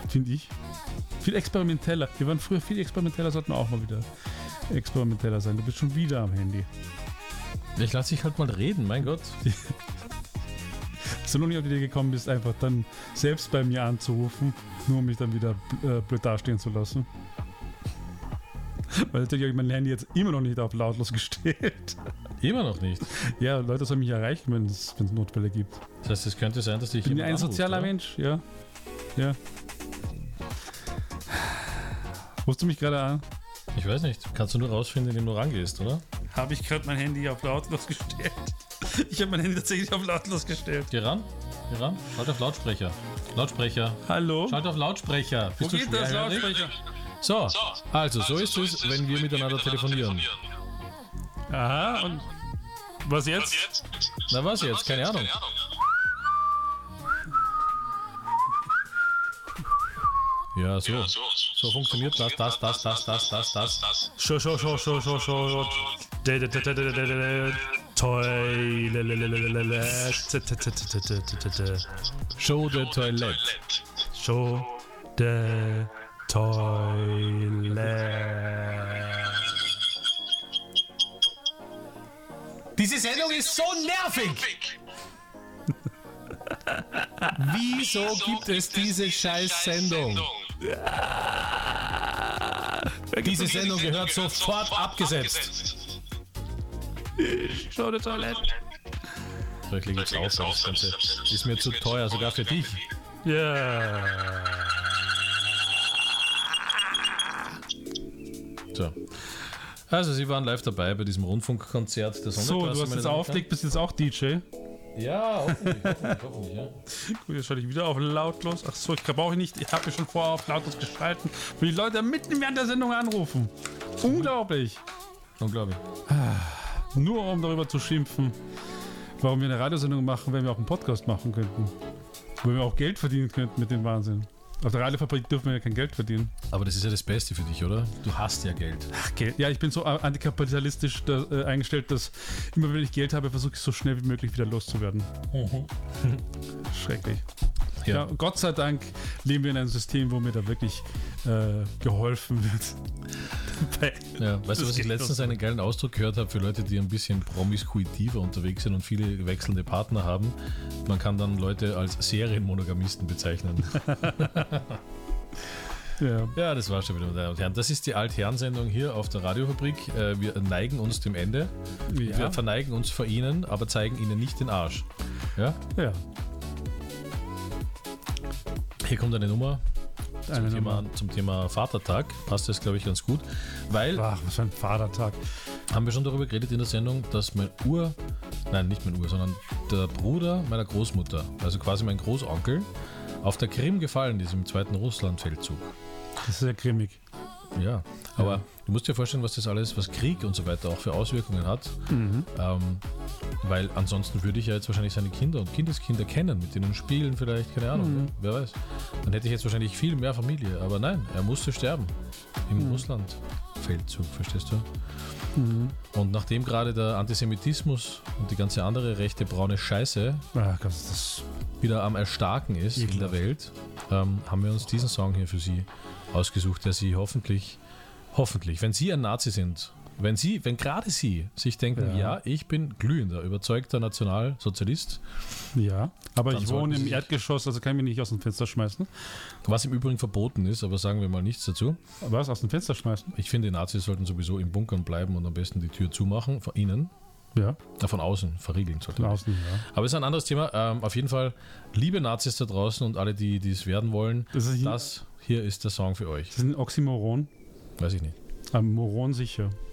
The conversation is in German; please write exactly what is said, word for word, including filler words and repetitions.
finde ich. Viel experimenteller. Wir waren früher viel experimenteller, sollten wir auch mal wieder experimenteller sein. Du bist schon wieder am Handy. Ich lasse dich halt mal reden, mein Gott. Dass du noch nicht auf die Idee gekommen bist, einfach dann selbst bei mir anzurufen, nur um mich dann wieder äh, blöd dastehen zu lassen. Weil natürlich habe ich mein Handy jetzt immer noch nicht auf lautlos gestellt. Immer noch nicht? Ja, Leute sollen mich erreichen, wenn es Notfälle gibt. Das heißt, es könnte sein, dass dich ich bin jemand ein anruft, sozialer oder? Mensch, ja. Ja. Rufst du mich gerade an? Ich weiß nicht. Kannst du nur rausfinden, indem du rangehst, oder? Habe ich gerade mein Handy auf lautlos gestellt? Ich habe mein Handy tatsächlich auf lautlos gestellt. Geh ran. Geh ran. Schalt auf Lautsprecher. Lautsprecher. Hallo? Schalt auf Lautsprecher. Wo Bist du geht das schwerhörig? Lautsprecher? So, also so ist es, wenn wir miteinander telefonieren. Aha, und was jetzt? Na was jetzt? Keine Ahnung. Ja, so. So funktioniert das, das, das, das, das, das, das. Show, show, show, show, show, show. Toilette. Show the Toilette. Show the Toilette. Diese Sendung ist so nervig! Wieso gibt es diese scheiß Sendung? Diese Sendung gehört sofort abgesetzt. Show the Toilette. So, ich lege jetzt auf, das Ganze ist mir zu teuer, sogar für dich. Ja. So. Also, Sie waren live dabei bei diesem Rundfunkkonzert der So, Sonderklasse. du hast jetzt aufgelegt, bist jetzt auch D J. Ja, hoffentlich, hoffentlich, hoffentlich, ja. Gut, jetzt schalte ich wieder auf lautlos. Ach so, ich brauche ich nicht. Ich habe mich schon vorher auf lautlos geschalten, wo die Leute mitten während der Sendung anrufen. Unglaublich. Unglaublich. Nur um darüber zu schimpfen, warum wir eine Radiosendung machen, wenn wir auch einen Podcast machen könnten. Wo wir auch Geld verdienen könnten mit dem Wahnsinn. Auf der Radiofabrik dürfen wir ja kein Geld verdienen. Aber das ist ja das Beste für dich, oder? Du hast ja Geld. Ach, Geld. Ja, ich bin so antikapitalistisch da, äh, eingestellt, dass immer wenn ich Geld habe, versuche ich so schnell wie möglich wieder loszuwerden. Mhm. Schrecklich. Ja. Ja, Gott sei Dank leben wir in einem System, wo mir da wirklich äh, geholfen wird. Ja, weißt Das du, was ich geht letztens los. einen geilen Ausdruck gehört habe für Leute, die ein bisschen promiskuitiver unterwegs sind und viele wechselnde Partner haben? Man kann dann Leute als Serienmonogamisten bezeichnen. Ja. Ja, das war schon wieder, meine Damen und Herren. Das ist die Altherrensendung hier auf der Radiofabrik. Äh, Wir neigen uns dem Ende. Ja. Wir verneigen uns vor Ihnen, aber zeigen Ihnen nicht den Arsch. Ja? Ja. Hier kommt eine Nummer. Eine Zum Thema, Nummer. zum Thema Vatertag passt das, glaube ich, ganz gut. Weil, Ach, was für ein Vatertag. haben wir schon darüber geredet in der Sendung, dass mein Ur, nein, nicht mein Ur, sondern der Bruder meiner Großmutter, also quasi mein Großonkel, auf der Krim gefallen ist im zweiten Russlandfeldzug. Das ist ja grimmig. Ja, aber Ja. du musst dir vorstellen, was das alles, was Krieg und so weiter auch für Auswirkungen hat. Mhm. Ähm, weil ansonsten würde ich ja jetzt wahrscheinlich seine Kinder und Kindeskinder kennen, mit denen spielen vielleicht, keine Ahnung, Mhm. wer weiß. Dann hätte ich jetzt wahrscheinlich viel mehr Familie. Aber nein, er musste sterben im Mhm. Russlandfeldzug, verstehst du? Mhm. Und nachdem gerade der Antisemitismus und die ganze andere rechte braune Scheiße Ach, das ist wieder am Erstarken ist in Ekelhaft. der Welt, ähm, haben wir uns diesen Song hier für Sie ausgesucht, der Sie hoffentlich, hoffentlich, wenn Sie ein Nazi sind, wenn Sie, wenn gerade Sie sich denken, Ja. ja, ich bin glühender, überzeugter Nationalsozialist, ja. Aber Dann ich sollten wohne Sie im sich- Erdgeschoss, also kann ich mich nicht aus dem Fenster schmeißen. was im Übrigen verboten ist, aber sagen wir mal nichts dazu. Was? Aus dem Fenster schmeißen? Ich finde, Nazis sollten sowieso im Bunkern bleiben und am besten die Tür zumachen, von innen, Ja. äh, von außen, verriegeln sollte Von man. außen, ja. Aber es ist ein anderes Thema. Ähm, auf jeden Fall, liebe Nazis da draußen und alle, die die es werden wollen, Das ist, das hier ist der Song für euch. das ist ein Oxymoron. Weiß ich nicht. Ein Moron sicher.